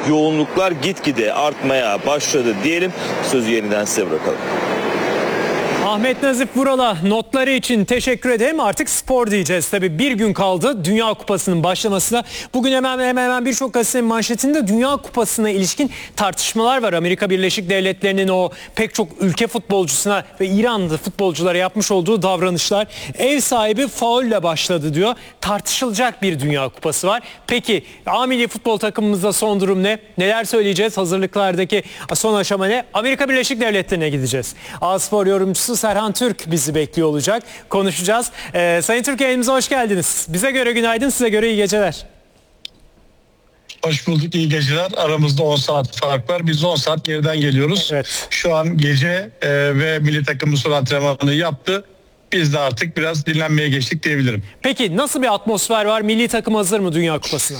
yoğunluklar gitgide artmaya başladı diyelim. Sözü yeniden size bırakalım. Ahmet Nazif Vural'a notları için teşekkür ederim. Artık spor diyeceğiz. Tabii bir gün kaldı Dünya Kupası'nın başlamasına. Bugün hemen birçok gazetenin manşetinde Dünya Kupası'na ilişkin tartışmalar var. Amerika Birleşik Devletleri'nin o pek çok ülke futbolcusuna ve İranlı futbolculara yapmış olduğu davranışlar. Ev sahibi faulle başladı diyor. Tartışılacak bir Dünya Kupası var. Peki A milli futbol takımımızda son durum ne? Neler söyleyeceğiz? Hazırlıklardaki son aşama ne? Amerika Birleşik Devletleri'ne gideceğiz. A Spor yorumcusu Serhan Türk bizi bekliyor olacak. Konuşacağız. Sayın Türk, yayınımıza hoş geldiniz. Bize göre günaydın, size göre iyi geceler. Hoş bulduk, iyi geceler. Aramızda 10 saat fark var. Biz 10 saat geriden geliyoruz. Evet. Şu an gece ve milli takımımız son antrenmanını yaptı. Biz de artık biraz dinlenmeye geçtik diyebilirim. Peki nasıl bir atmosfer var? Milli takım hazır mı Dünya Kupası'na?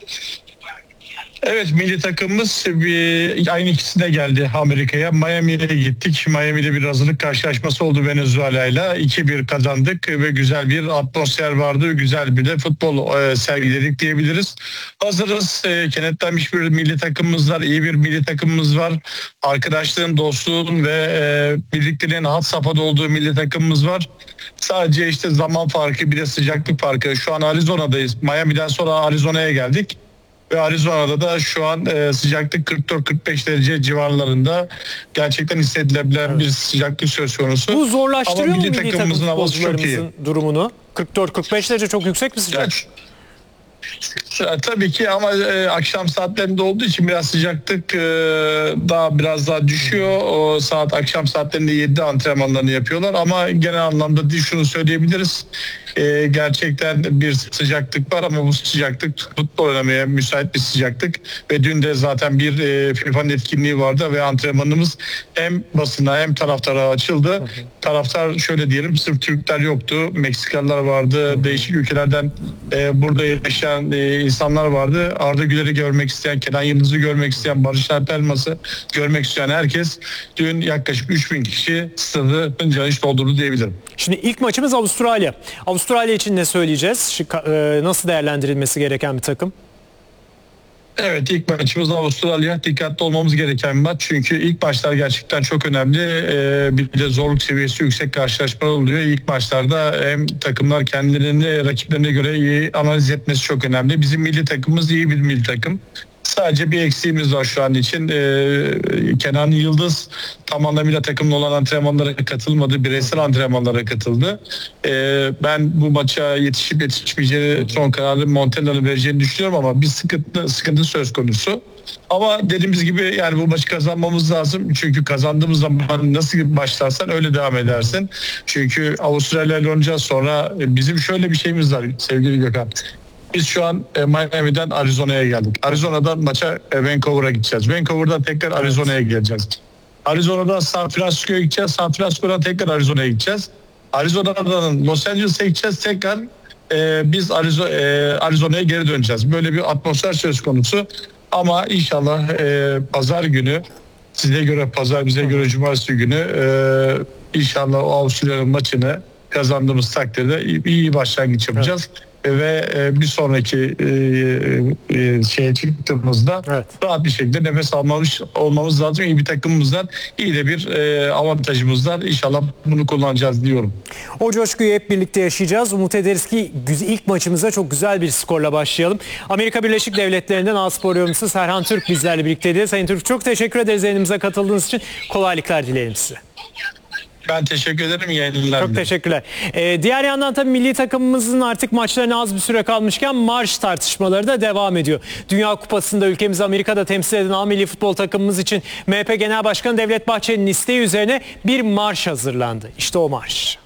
Evet, milli takımımız aynı ikisine geldi Amerika'ya. Miami'ye gittik. Miami'de bir hazırlık karşılaşması oldu Venezuela'yla. 2-1 kazandık ve güzel bir atmosfer vardı. Güzel bir de futbol sergiledik diyebiliriz. Hazırız. Kenetlenmiş bir milli takımımız var. İyi bir milli takımımız var. Arkadaşlığın, dostluğun ve birlikteliğin had safhada olduğu milli takımımız var. Sadece işte zaman farkı, bir de sıcaklık farkı. Şu an Arizona'dayız. Miami'den sonra Arizona'ya geldik. Ve Arizona'da da şu an sıcaklık 44-45 derece civarlarında, gerçekten hissedilebilen bir sıcaklık söz konusu. Bu zorlaştırıyor mu milli takım futbolcularımızın durumunu? 44-45 derece çok yüksek bir sıcaklık. Tabii ki ama akşam saatlerinde olduğu için biraz sıcaklık biraz daha düşüyor. O saat akşam saatlerinde 7'de antrenmanlarını yapıyorlar ama genel anlamda şunu söyleyebiliriz. Gerçekten bir sıcaklık var ama bu sıcaklık futbol oynamaya müsait bir sıcaklık ve dün de zaten bir FIFA'nın etkinliği vardı ve antrenmanımız hem basına hem taraftara açıldı. Taraftar, şöyle diyelim, sırf Türkler yoktu. Meksikalılar vardı, değişik ülkelerden burada yaşayan insanlar vardı. Arda Güler'i görmek isteyen, Kenan Yıldız'ı görmek isteyen, Barış Alper Elmas'ı görmek isteyen herkes dün yaklaşık 3000 kişi stadı hınca hınç doldurdu diyebilirim. Şimdi ilk maçımız Avustralya. Avustralya için ne söyleyeceğiz? Nasıl değerlendirilmesi gereken bir takım? Evet, ilk maçımız Avustralya. Dikkatli olmamız gereken bir maç. Çünkü ilk maçlar gerçekten çok önemli. Bir de zorluk seviyesi yüksek karşılaşmalar oluyor. İlk maçlarda hem takımlar kendilerini rakiplerine göre iyi analiz etmesi çok önemli. Bizim milli takımımız iyi bir milli takım. Sadece bir eksiğimiz var şu an için. Kenan Yıldız tam anlamıyla takımla olan antrenmanlara katılmadı. Bireysel antrenmanlara katıldı. Ben bu maça yetişip yetişmeyeceğini, son kararı Montella'nın vereceğini düşünüyorum ama bir sıkıntı söz konusu. Ama dediğimiz gibi yani bu maçı kazanmamız lazım. Çünkü kazandığımız zaman nasıl başlarsan öyle devam edersin. Çünkü Avustralya ile oynayacağız sonra. Bizim şöyle bir şeyimiz var sevgili Gökhan. Biz şu an Miami'den Arizona'ya geldik. Arizona'dan maça Vancouver'a gideceğiz. Vancouver'dan tekrar Arizona'ya geleceğiz. Arizona'dan San Francisco'ya gideceğiz. San Francisco'dan tekrar Arizona'ya gideceğiz. Arizona'dan Los Angeles'a gideceğiz. Tekrar biz Arizona'ya geri döneceğiz. Böyle bir atmosfer söz konusu. Ama inşallah pazar günü, size göre pazar, bize göre cumartesi günü inşallah o Avustralya'nın maçını kazandığımız takdirde iyi başlangıç yapacağız. Ve bir sonraki şeye çıktığımızda rahat bir şekilde nefes olmamız lazım. İyi bir takımımızdan, iyi de bir avantajımız var. İnşallah bunu kullanacağız diyorum. O coşkuyu hep birlikte yaşayacağız. Umut ederiz ki ilk maçımıza çok güzel bir skorla başlayalım. Amerika Birleşik Devletleri'nden A Spor yorumcusu Serhan Türk bizlerle birlikteydi. Sayın Türk, çok teşekkür ederiz yayınımıza katıldığınız için. Kolaylıklar dilerim size. Ben teşekkür ederim. Yayınlar. Çok teşekkürler. Diğer yandan tabii milli takımımızın artık maçlarına az bir süre kalmışken marş tartışmaları da devam ediyor. Dünya Kupası'nda ülkemizi Amerika'da temsil eden A milli futbol takımımız için MHP Genel Başkanı Devlet Bahçeli'nin isteği üzerine bir marş hazırlandı. İşte o marş.